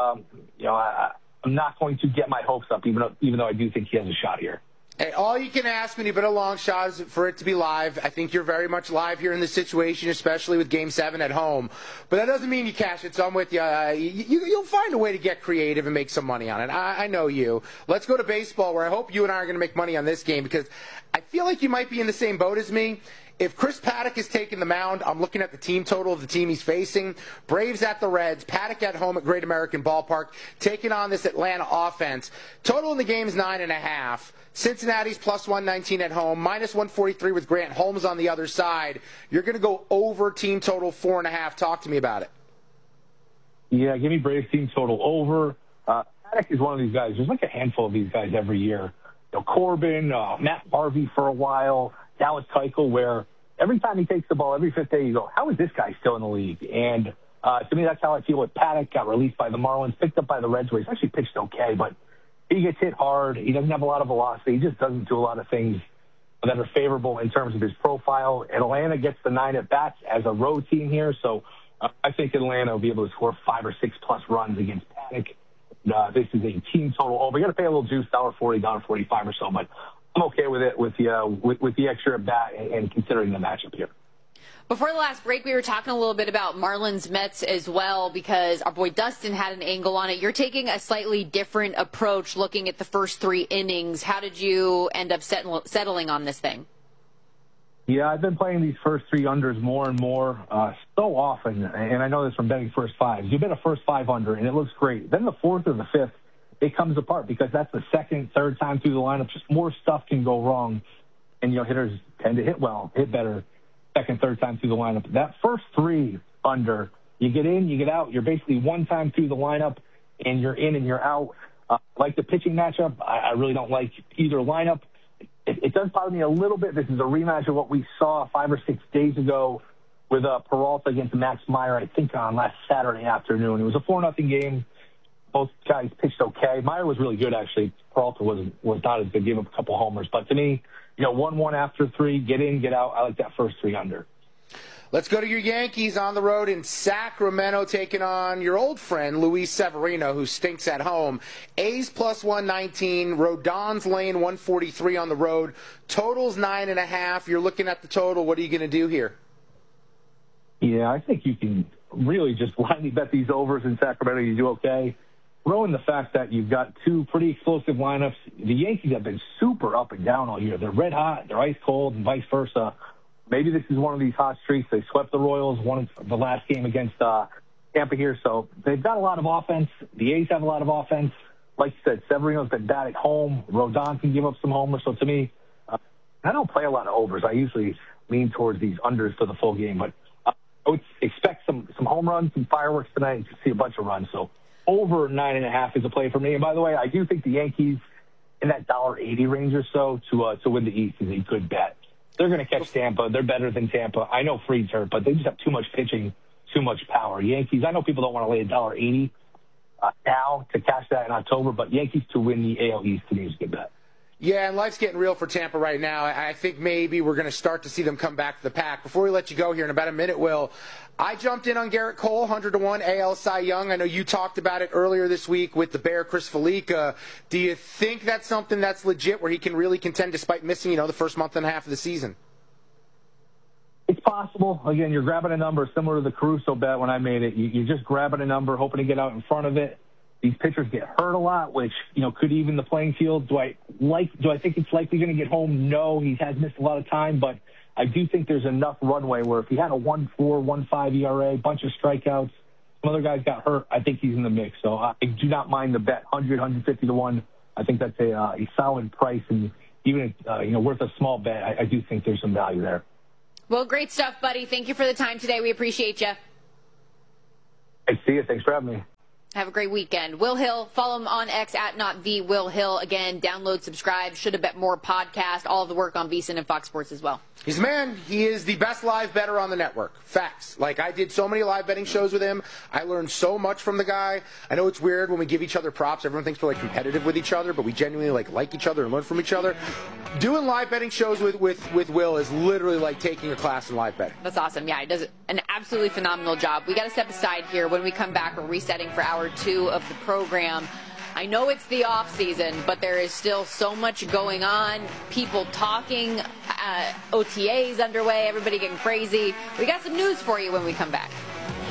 I'm not going to get my hopes up, even though I do think he has a shot here. Hey, all you can ask when you bet a long shot is for it to be live. I think you're very much live here in this situation, especially with Game 7 at home. But that doesn't mean you cash it, so I'm with you. You'll find a way to get creative and make some money on it. I know you. Let's go to baseball, where I hope you and I are going to make money on this game, because I feel like you might be in the same boat as me. If Chris Paddack is taking the mound, I'm looking at the team total of the team he's facing. Braves at the Reds, Paddack at home at Great American Ballpark, taking on this Atlanta offense. Total in the game is 9.5. Cincinnati's plus 119 at home, minus 143 with Grant Holmes on the other side. You're going to go over team total 4.5. Talk to me about it. Yeah, give me Braves team total over. Paddack is one of these guys. There's like a handful of these guys every year. Corbin, Matt Harvey for a while, Dallas Keuchel, where every time he takes the ball, every fifth day, you go, how is this guy still in the league? And to me, that's how I feel with Paddack. Got released by the Marlins, picked up by the Reds, where he's actually pitched okay, but he gets hit hard. He doesn't have a lot of velocity. He just doesn't do a lot of things that are favorable in terms of his profile. Atlanta gets the 9 at-bats as a road team here, so I think Atlanta will be able to score 5 or 6 plus runs against Paddack. This is a team total over. You got to pay a little juice, $1.40, $1.45 or so, but I'm okay with it with the extra at-bat and considering the matchup here. Before the last break, we were talking a little bit about Marlins Mets as well, because our boy Dustin had an angle on it. You're taking a slightly different approach looking at the first 3 innings. How did you end up settling on this thing? Yeah, I've been playing these first 3 unders more and more so often, and I know this from betting first 5s. You bet a first 5 under, and it looks great. Then the 4th or the 5th, it comes apart because that's the 2nd, 3rd time through the lineup. Just more stuff can go wrong, and hitters tend to hit well, hit better 2nd, 3rd time through the lineup. That first 3 under, you get in, you get out. You're basically one time through the lineup, and you're in and you're out. Like the pitching matchup, I really don't like either lineup. It does bother me a little bit. This is a rematch of what we saw 5 or 6 days ago with Peralta against Max Meyer, I think, on last Saturday afternoon. It was a 4-0 game. Both guys pitched okay. Meyer was really good, actually. Peralta was not as good. Gave up a couple homers. But to me, 1-1 after 3, get in, get out. I like that first 3 under. Let's go to your Yankees on the road in Sacramento, taking on your old friend Luis Severino, who stinks at home. A's plus 119, Rodon's lane 143 on the road. Total's 9.5. You're looking at the total. What are you going to do here? Yeah, I think you can really just blindly bet these overs in Sacramento. You do okay. Throw in the fact that you've got 2 pretty explosive lineups. The Yankees have been super up and down all year. They're red hot, they're ice cold, and vice versa. Maybe this is one of these hot streaks. They swept the Royals, won the last game against Tampa here. So they've got a lot of offense. The A's have a lot of offense. Like you said, Severino's been bad at home. Rodon can give up some homers. So to me, I don't play a lot of overs. I usually lean towards these unders for the full game. But I would expect some home runs, some fireworks tonight, and to see a bunch of runs. So over 9.5 is a play for me. And by the way, I do think the Yankees in that $1.80 range or so to win the East is a good bet. They're going to catch Tampa. They're better than Tampa. I know Fried's hurt, but they just have too much pitching, too much power. Yankees, I know people don't want to lay $1.80 now to cash that in October, but Yankees to win the AL East to me is a good bet. Yeah, and life's getting real for Tampa right now. I think maybe we're going to start to see them come back to the pack. Before we let you go here in about a minute, Will, I jumped in on Garrett Cole, 100-1 AL Cy Young. I know you talked about it earlier this week with the Bear, Chris Felica. Do you think that's something that's legit where he can really contend despite missing, the first month and a half of the season? It's possible. Again, you're grabbing a number similar to the Caruso bet when I made it. You're just grabbing a number, hoping to get out in front of it. These pitchers get hurt a lot, which, could even the playing field. Do I think it's likely going to get home? No, he has missed a lot of time, but I do think there's enough runway where if he had a 1.4, 1.5 ERA, bunch of strikeouts, some other guys got hurt, I think he's in the mix. So I do not mind the bet, 100, 150-1. I think that's a solid price, and even worth a small bet. I do think there's some value there. Well, great stuff, buddy. Thank you for the time today. We appreciate you. Hey, see you. Thanks for having me. Have a great weekend. Will Hill, follow him on X at @NotTheWillHill. Again, download, subscribe, Should Have Bet More podcast, all of the work on VSiN and Fox Sports as well. He's a man. He is the best live bettor on the network. Facts. I did so many live betting shows with him. I learned so much from the guy. I know it's weird when we give each other props. Everyone thinks we're competitive with each other, but we genuinely like each other and learn from each other. Doing live betting shows with Will is literally like taking a class in live betting. That's awesome. Yeah, he does an absolutely phenomenal job. We got to step aside here. When we come back, we're resetting for hour 2 of the program. I know it's the off season, but there is still so much going on. People talking, OTAs underway, everybody getting crazy. We got some news for you when we come back.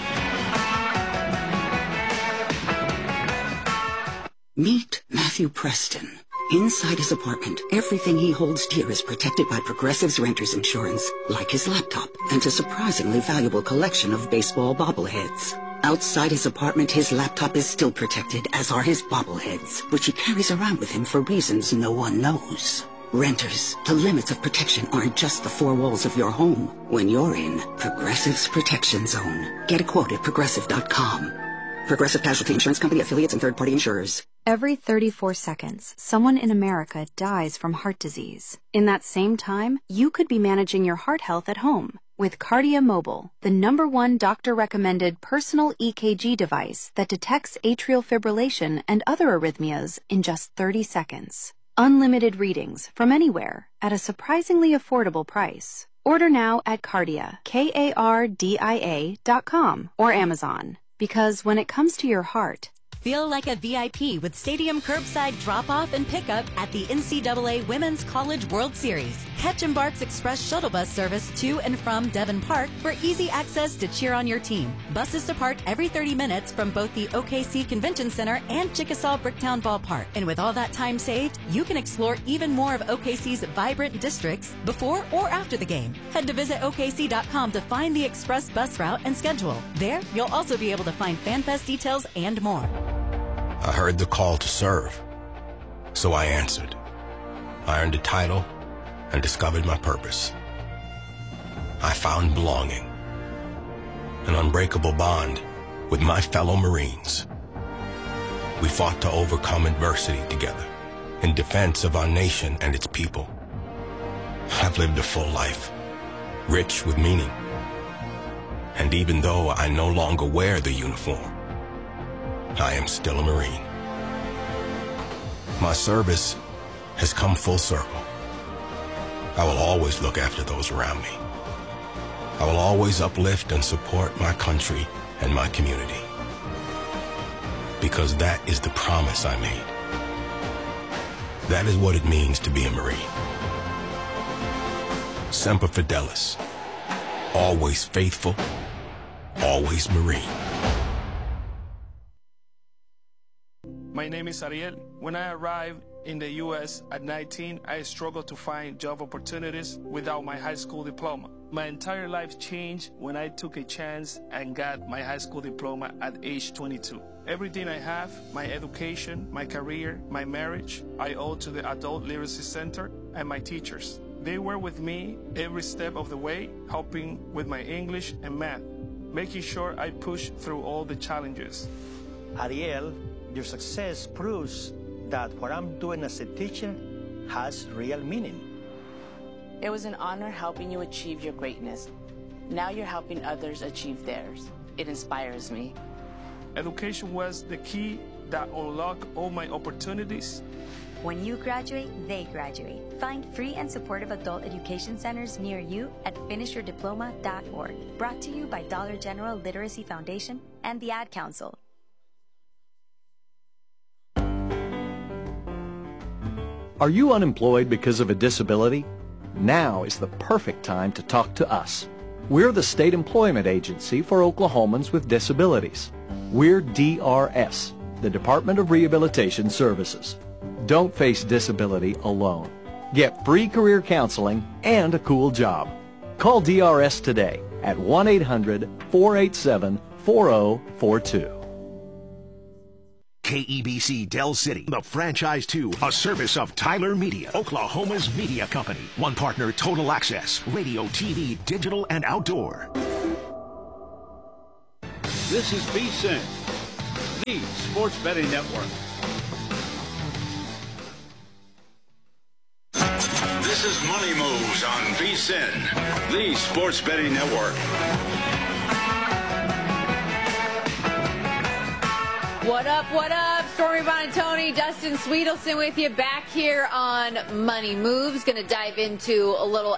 Meet Matthew Preston. Inside his apartment, everything he holds dear is protected by Progressive's Renter's Insurance, like his laptop and a surprisingly valuable collection of baseball bobbleheads. Outside his apartment, his laptop is still protected, as are his bobbleheads, which he carries around with him for reasons no one knows. Renters, the limits of protection aren't just the 4 walls of your home. When you're in Progressive's Protection Zone. Get a quote at Progressive.com. Progressive Casualty Insurance Company, affiliates, and third-party insurers. Every 34 seconds, someone in America dies from heart disease. In that same time, you could be managing your heart health at home with Cardia Mobile, the #1 doctor-recommended personal EKG device that detects atrial fibrillation and other arrhythmias in just 30 seconds. Unlimited readings from anywhere at a surprisingly affordable price. Order now at Cardia, KARDIA.com or Amazon. Because when it comes to your heart, feel like a VIP with stadium curbside drop-off and pickup at the NCAA Women's College World Series. Catch Embark's Express shuttle bus service to and from Devon Park for easy access to cheer on your team. Buses depart every 30 minutes from both the OKC Convention Center and Chickasaw Bricktown Ballpark. And with all that time saved, you can explore even more of OKC's vibrant districts before or after the game. Head to visit OKC.com to find the Express bus route and schedule. There, you'll also be able to find FanFest details and more. I heard the call to serve, so I answered. I earned a title and discovered my purpose. I found belonging, an unbreakable bond with my fellow Marines. We fought to overcome adversity together in defense of our nation and its people. I've lived a full life, rich with meaning. And even though I no longer wear the uniform, I am still a Marine. My service has come full circle. I will always look after those around me. I will always uplift and support my country and my community. Because that is the promise I made. That is what it means to be a Marine. Semper Fidelis. Always faithful, always Marine. My name is Ariel. When I arrived in the U.S. at 19, I struggled to find job opportunities without my high school diploma. My entire life changed when I took a chance and got my high school diploma at age 22. Everything I have, my education, my career, my marriage, I owe to the Adult Literacy Center and my teachers. They were with me every step of the way, helping with my English and math, making sure I push through all the challenges. Ariel, your success proves that what I'm doing as a teacher has real meaning. It was an honor helping you achieve your greatness. Now you're helping others achieve theirs. It inspires me. Education was the key that unlocked all my opportunities When you graduate, they graduate. Find free and supportive adult education centers near you at finishyourdiploma.org. Brought to you by Dollar General Literacy Foundation and the Ad Council. Are you unemployed because of a disability? Now is the perfect time to talk to us. We're the state employment agency for Oklahomans with disabilities. We're DRS, the Department of Rehabilitation Services. Don't face disability alone. Get free career counseling and a cool job. Call DRS today at 1-800-487-4042. KEBC Del City, the Franchise 2, a service of Tyler Media, Oklahoma's media company. One partner, Total Access, radio, TV, digital, and outdoor. This is VSiN, the Sports Betting Network. This is Money Moves on VSiN, the Sports Betting Network. What up, what up? Stormy Buonantony, Dustin Sweetelson with you back here on Money Moves. Going to dive into a little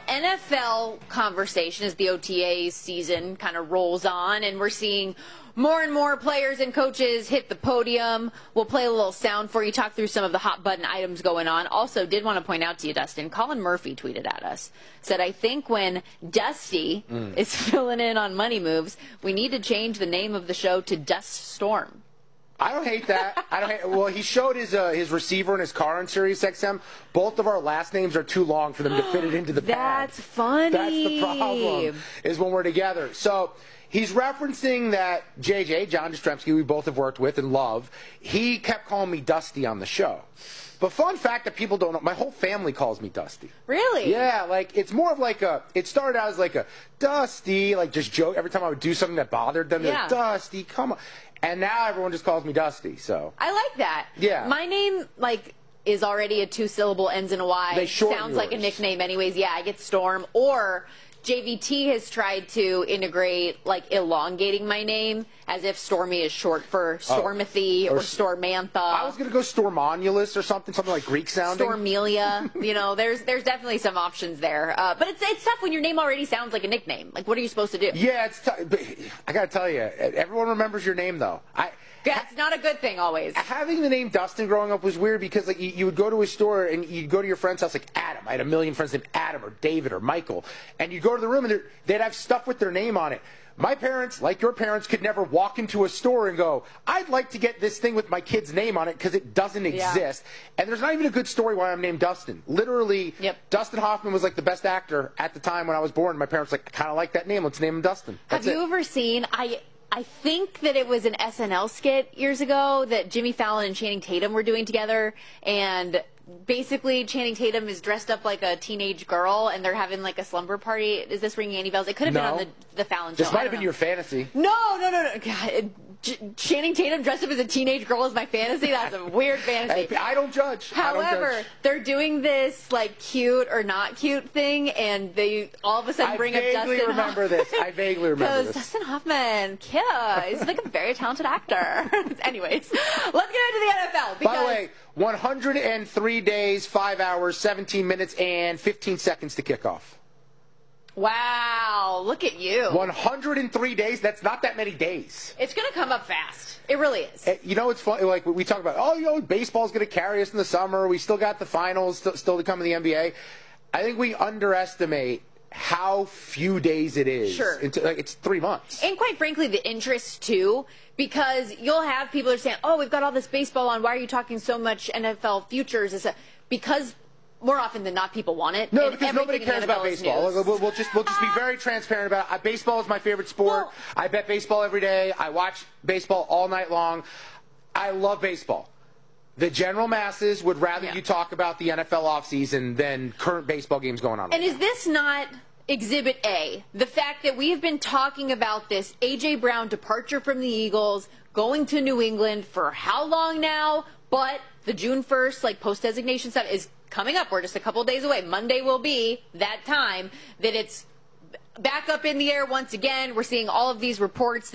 NFL conversation as the OTA season kind of rolls on, and we're seeing more and more players and coaches hit the podium. We'll play a little sound for you, talk through some of the hot button items going on. Also, did want to point out to you, Dustin, Colin Murphy tweeted at us, said, I think when Dusty is filling in on Money Moves, we need to change the name of the show to Dust Storm. I don't hate that. Well, he showed his receiver in his car on Sirius XM. Both of our last names are too long for them to fit it into the pad. That's funny. That's the problem, is when we're together. So he's referencing that JJ, John Jastrzemski, we both have worked with and love, he kept calling me Dusty on the show. But fun fact that people don't know, my whole family calls me Dusty. Really? Yeah, like, it's more of like it started out as like a Dusty, like just joke. Every time I would do something that bothered them, they're like, Dusty, come on. And now everyone just calls me Dusty, so. I like that. Yeah. My name, is already a two-syllable, ends in a Y. They shorten Sounds like a nickname anyways. Yeah, I get Storm. Or JVT has tried to integrate, elongating my name as if Stormy is short for Stormathy or Stormantha. I was going to go Stormonulus or something like Greek sounding. Stormelia. There's definitely some options there. But it's tough when your name already sounds like a nickname. Like, what are you supposed to do? Yeah, it's tough. I got to tell you, everyone remembers your name, though. That's not a good thing always. Having the name Dustin growing up was weird because you would go to a store and you'd go to your friend's house, like Adam. I had a million friends named Adam or David or Michael. And you'd go to the room and they'd have stuff with their name on it. My parents, like your parents, could never walk into a store and go, I'd like to get this thing with my kid's name on it because it doesn't exist. And there's not even a good story why I'm named Dustin. Literally, Dustin Hoffman was the best actor at the time when I was born. My parents were like, I kind of like that name. Let's name him Dustin. Have you ever seen, I think that it was an SNL skit years ago that Jimmy Fallon and Channing Tatum were doing together, and basically Channing Tatum is dressed up like a teenage girl and they're having a slumber party. Is this ringing any bells? It could have been on the Fallon show. This might have been your fantasy. No. God, Channing Tatum dressed up as a teenage girl is my fantasy? That's a weird fantasy. Hey, I don't judge. However, they're doing this cute or not cute thing, and they all of a sudden bring up Dustin Hoffman. I vaguely remember this. Because Dustin Hoffman, he's a very talented actor. Anyways, let's get into the NFL. By the way, 103 days, 5 hours, 17 minutes, and 15 seconds to kick off. Wow, look at you. 103 days? That's not that many days. It's going to come up fast. It really is. It's funny, we talk about, baseball's going to carry us in the summer. We still got the finals still to come in the NBA. I think we underestimate how few days it is. Sure. It's 3 months. And quite frankly, the interest, too, because you'll have people who are saying, we've got all this baseball on. Why are you talking so much NFL futures? Because more often than not, people want it. No, because nobody cares about baseball. We'll just be very transparent about it. Baseball is my favorite sport. Well, I bet baseball every day. I watch baseball all night long. I love baseball. The general masses would rather you talk about the NFL offseason than current baseball games going on. And is this not Exhibit A? The fact that we have been talking about this A.J. Brown departure from the Eagles, going to New England for how long now? But the June 1st, post-designation stuff is coming up. We're just a couple days away. Monday will be that time that it's back up in the air once again. We're seeing all of these reports that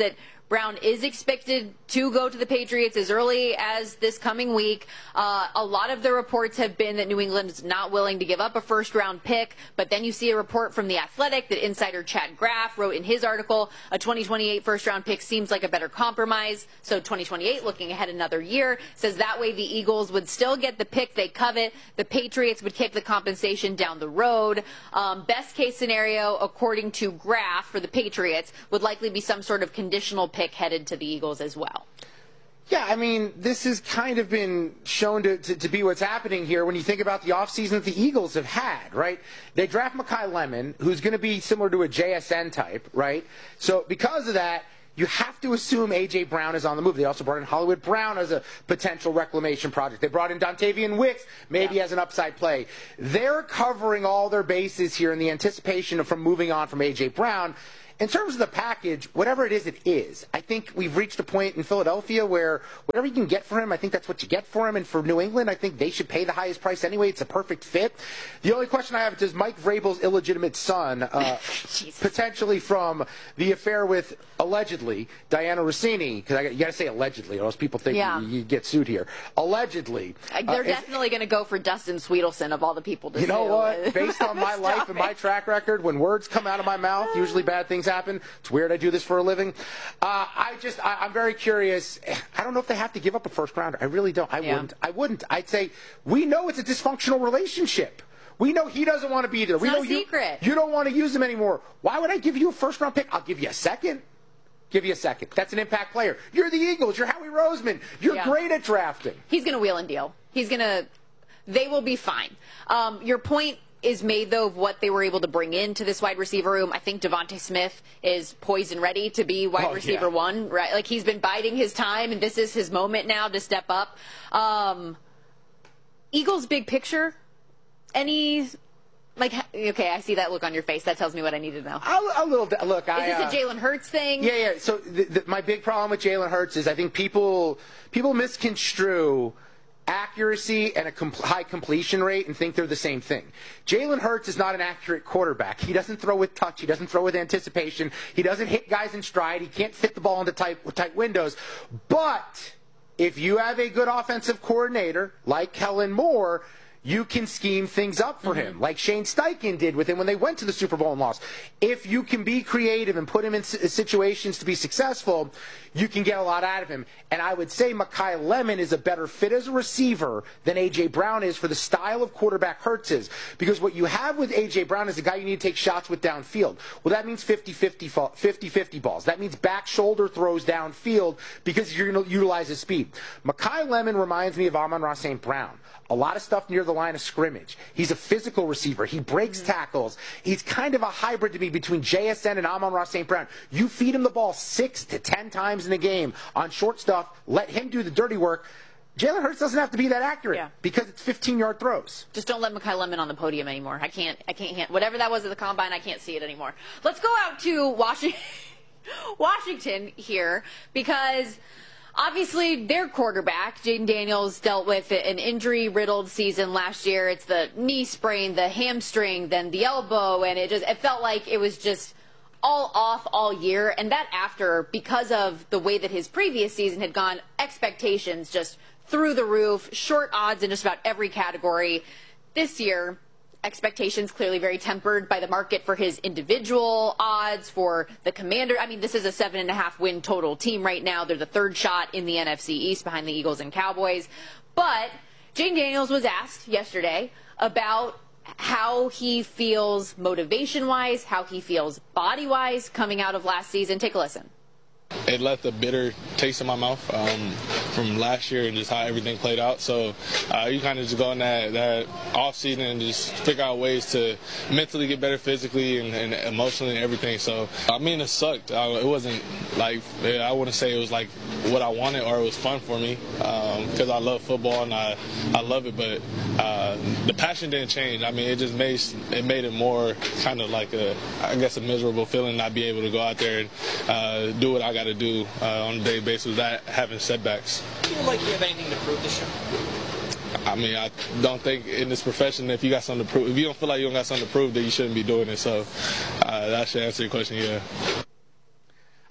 Brown is expected to go to the Patriots as early as this coming week. A lot of the reports have been that New England is not willing to give up a first-round pick, but then you see a report from The Athletic that insider Chad Graff wrote in his article, a 2028 first-round pick seems like a better compromise. So 2028, looking ahead another year, says that way the Eagles would still get the pick they covet. The Patriots would kick the compensation down the road. Best case scenario, according to Graff, for the Patriots, would likely be some sort of conditional pick headed to the Eagles as well. Yeah, I mean, this has kind of been shown to be what's happening here when you think about the offseason that the Eagles have had, right? They draft Makai Lemon, who's going to be similar to a JSN type, right? So because of that, you have to assume A.J. Brown is on the move. They also brought in Hollywood Brown as a potential reclamation project. They brought in Dontavian Wicks, maybe as an upside play. They're covering all their bases here in the anticipation of from moving on from A.J. Brown. In terms of the package, whatever it is, it is. I think we've reached a point in Philadelphia where whatever you can get for him, I think that's what you get for him. And for New England, I think they should pay the highest price anyway. It's a perfect fit. The only question I have is, does Mike Vrabel's illegitimate son, potentially from the affair with, allegedly, Diana Rossini, because you got to say allegedly, or else people think you get sued here. Allegedly. They're definitely going to go for Dustin Sweetelson of all the people to sue. You know what? Based on my life and my track record, when words come out of my mouth, usually bad things happen. It's weird I do this for a living. I'm very curious. I don't know if they have to give up a first rounder. I really don't. I wouldn't. I'd say we know it's a dysfunctional relationship. We know he doesn't want to be there. It's not a secret. You don't want to use him anymore. Why would I give you a first round pick? I'll give you a second. Give you a second. That's an impact player. You're the Eagles. You're Howie Roseman. You're great at drafting. He's going to wheel and deal. They will be fine. Your point is made, though, of what they were able to bring into this wide receiver room. I think Devontae Smith is poised and ready to be wide receiver one, right? Like, he's been biding his time, and this is his moment now to step up. Eagles big picture, okay, I see that look on your face. That tells me what I need to know. A little. Look, is this a Jalen Hurts thing? Yeah. So my big problem with Jalen Hurts is I think people misconstrue accuracy and a high completion rate and think they're the same thing. Jalen Hurts is not an accurate quarterback. He doesn't throw with touch. He doesn't throw with anticipation. He doesn't hit guys in stride. He can't fit the ball into tight windows. But if you have a good offensive coordinator like Kellen Moore, you can scheme things up for him, like Shane Steichen did with him when they went to the Super Bowl and lost. If you can be creative and put him in situations to be successful, you can get a lot out of him. And I would say Makai Lemon is a better fit as a receiver than A.J. Brown is for the style of quarterback Hurts is. Because what you have with A.J. Brown is a guy you need to take shots with downfield. Well, that means 50-50 balls. That means back shoulder throws downfield because you're going to utilize his speed. Makai Lemon reminds me of Amon-Ra St. Brown. A lot of stuff near the line of scrimmage. He's a physical receiver. He breaks tackles. He's kind of a hybrid to me between JSN and Amon-Ra St. Brown. You feed him the ball 6 to 10 times in a game on short stuff. Let him do the dirty work. Jalen Hurts doesn't have to be that accurate because it's 15-yard throws. Just don't let Makai Lemon on the podium anymore. I can't whatever that was at the combine, I can't see it anymore. Let's go out to Washington here because obviously, their quarterback, Jaden Daniels, dealt with an injury-riddled season last year. It's the knee sprain, the hamstring, then the elbow, and it felt like it was just all off all year. And that after, because of the way that his previous season had gone, expectations just through the roof, short odds in just about every category. This year, expectations clearly very tempered by the market for his individual odds for the Commander. I mean, this is a 7.5 win total team right now. They're the third shot in the NFC East behind the Eagles and Cowboys. But Jaden Daniels was asked yesterday about how he feels motivation-wise, how he feels body-wise coming out of last season. Take a listen. It left a bitter taste in my mouth from last year and just how everything played out. So you kind of just go in that off season and just figure out ways to mentally get better physically and emotionally and everything. So I mean, it sucked. It wasn't like, I wouldn't say it was like what I wanted or it was fun for me because I love football and I love it. But the passion didn't change. I mean, it just made it more kind of like a miserable feeling not be able to go out there and do what I got to do on a daily basis without having setbacks. Do you feel like you have anything to prove this year? I mean, I don't think in this profession, if you got something to prove, if you don't feel like you don't got something to prove, then you shouldn't be doing it. So that should answer your question, yeah.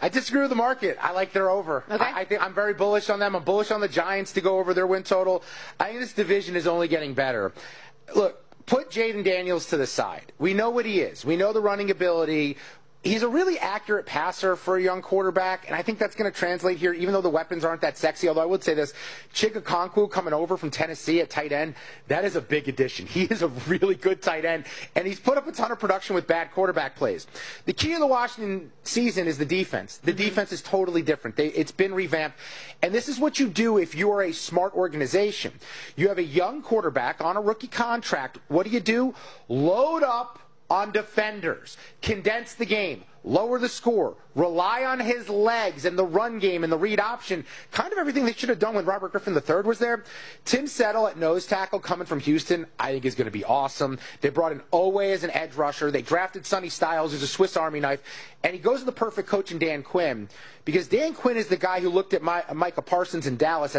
I disagree with the market. I like their over. Okay. I think I'm very bullish on them. I'm bullish on the Giants to go over their win total. I think this division is only getting better. Look, put Jaden Daniels to the side. We know what he is. We know the running ability. He's a really accurate passer for a young quarterback, and I think that's going to translate here, even though the weapons aren't that sexy. Although I would say this, Chig Okonkwo coming over from Tennessee at tight end, that is a big addition. He is a really good tight end, and he's put up a ton of production with bad quarterback plays. The key to the Washington season is the defense. The defense is totally different. It's been revamped, and this is what you do if you are a smart organization. You have a young quarterback on a rookie contract. What do? Load up on defenders, condense the game, lower the score, rely on his legs and the run game and the read option, kind of everything they should have done when Robert Griffin III was there. Tim Settle at nose tackle coming from Houston, I think is going to be awesome. They brought in Owe as an edge rusher. They drafted Sonny Styles, who's a Swiss Army knife, and he goes to the perfect coach in Dan Quinn, because Dan Quinn is the guy who looked at Micah Parsons in Dallas